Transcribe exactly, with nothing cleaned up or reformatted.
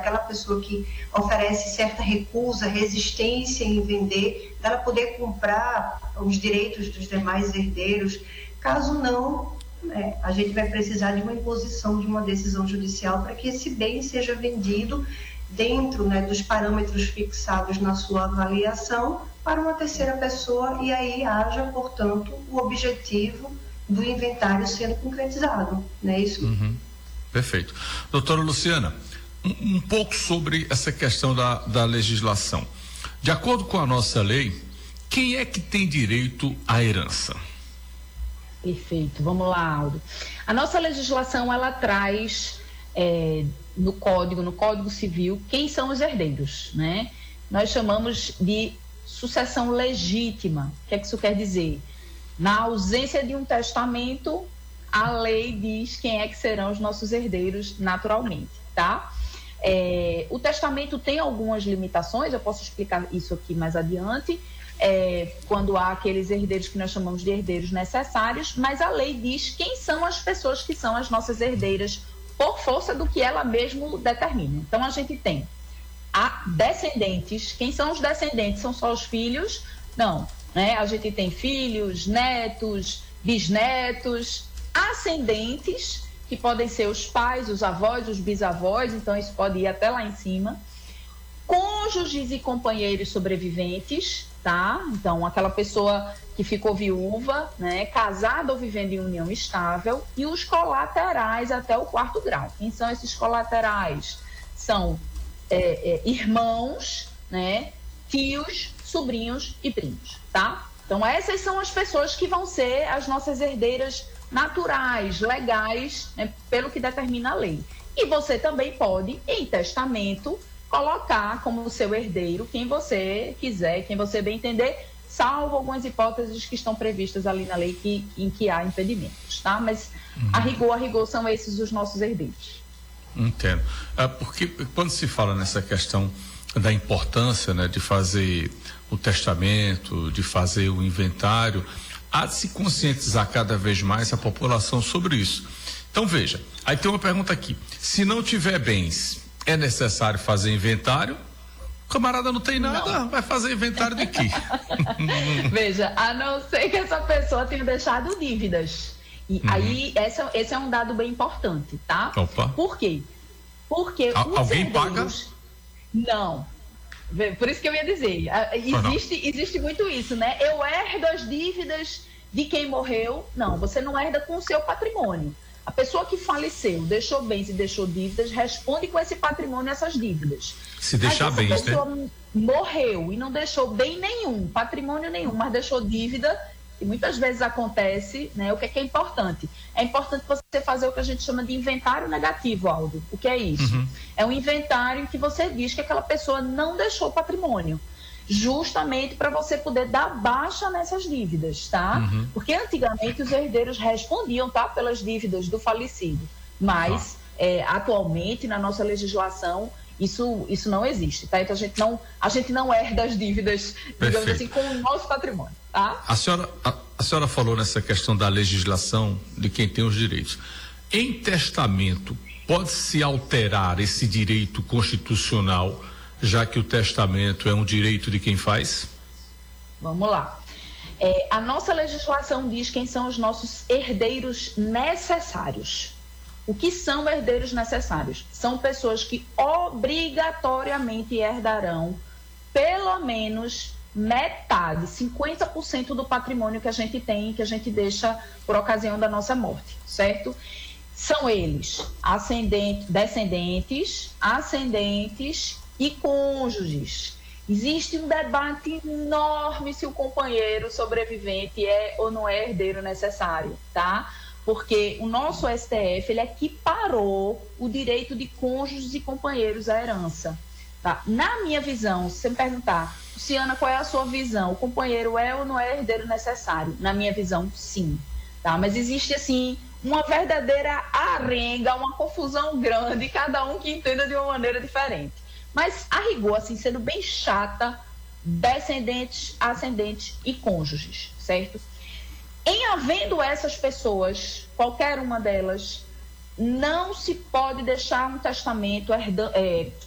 aquela pessoa que oferece certa recusa, resistência em vender, dela poder comprar os direitos dos demais herdeiros. Caso não, né, a gente vai precisar de uma imposição de uma decisão judicial para que esse bem seja vendido dentro, né, dos parâmetros fixados na sua avaliação para uma terceira pessoa, e aí haja, portanto, o objetivo do inventário sendo concretizado, não é isso? Uhum. Perfeito. Doutora Luciana, um, um pouco sobre essa questão da, da legislação. De acordo com a nossa lei, quem é que tem direito à herança? Perfeito, vamos lá, Aldo. A nossa legislação, ela traz é, no Código, no Código Civil, quem são os herdeiros, né? Nós chamamos de sucessão legítima. O que é que isso quer dizer? Na ausência de um testamento, a lei diz quem é que serão os nossos herdeiros naturalmente, tá? É, o testamento tem algumas limitações, eu posso explicar isso aqui mais adiante, é, quando há aqueles herdeiros que nós chamamos de herdeiros necessários, mas a lei diz quem são as pessoas que são as nossas herdeiras por força do que ela mesmo determina. Então, a gente tem a descendentes. Quem são os descendentes? São só os filhos? Não, né? A gente tem filhos, netos, bisnetos, ascendentes, que podem ser os pais, os avós, os bisavós, então isso pode ir até lá em cima. Cônjuges e companheiros sobreviventes, tá? Então, aquela pessoa que ficou viúva, né, casada ou vivendo em união estável, e os colaterais até o quarto grau. Quem são esses colaterais? São é, é, irmãos, né, tios, sobrinhos e primos, tá? Então, essas são as pessoas que vão ser as nossas herdeiras naturais, legais, né, pelo que determina a lei. E você também pode, em testamento, colocar como seu herdeiro quem você quiser, quem você bem entender, salvo algumas hipóteses que estão previstas ali na lei que, em que há impedimentos, tá? Mas, uhum. a rigor, a rigor, são esses os nossos herdeiros. Entendo. É porque quando se fala nessa questão da importância, né, de fazer o testamento, de fazer o inventário, há de se conscientizar cada vez mais a população sobre isso. Então, veja, aí tem uma pergunta aqui. Se não tiver bens, é necessário fazer inventário? O camarada não tem nada, não. Vai fazer inventário de quê? Veja, a não ser que essa pessoa tenha deixado dívidas. E uhum. aí, esse, esse é um dado bem importante, tá? Opa. Por quê? Porque Al- alguém herdeiros... paga? Não. Por isso que eu ia dizer, existe, existe muito isso, né? Eu herdo as dívidas de quem morreu. Não, você não herda com o seu patrimônio. A pessoa que faleceu, deixou bens e deixou dívidas, responde com esse patrimônio essas dívidas. Se deixar bens, né? Se a pessoa morreu e não deixou bem nenhum, patrimônio nenhum, mas deixou dívida, e muitas vezes acontece, né? O que é, que é importante? É importante você fazer o que a gente chama de inventário negativo, Aldo. O que é isso? Uhum. É um inventário em que você diz que aquela pessoa não deixou patrimônio, justamente para você poder dar baixa nessas dívidas, tá? Uhum. Porque antigamente os herdeiros respondiam, tá, pelas dívidas do falecido, mas ah. é, atualmente na nossa legislação isso, isso não existe, tá? Então a gente não, a gente não herda as dívidas, digamos Perfeito. assim, com o nosso patrimônio, tá? A senhora, a, a senhora falou nessa questão da legislação de quem tem os direitos. Em testamento, pode-se alterar esse direito constitucional, já que o testamento é um direito de quem faz? Vamos lá. É, a nossa legislação diz quem são os nossos herdeiros necessários. O que são herdeiros necessários? São pessoas que obrigatoriamente herdarão pelo menos metade, cinquenta por cento do patrimônio que a gente tem, que a gente deixa por ocasião da nossa morte, certo? São eles ascendentes, descendentes, ascendentes e cônjuges. Existe um debate enorme se o companheiro sobrevivente é ou não é herdeiro necessário, tá? Porque o nosso S T F, ele equiparou o direito de cônjuges e companheiros à herança, tá? Na minha visão, se você me perguntar, Luciana, qual é a sua visão? O companheiro é ou não é herdeiro necessário? Na minha visão, sim, tá? Mas existe, assim, uma verdadeira arenga, uma confusão grande, cada um que entenda de uma maneira diferente. Mas, a rigor, assim, sendo bem chata, descendentes, ascendentes e cônjuges, certo? Em havendo essas pessoas, qualquer uma delas, não se pode deixar um testamento herda, é,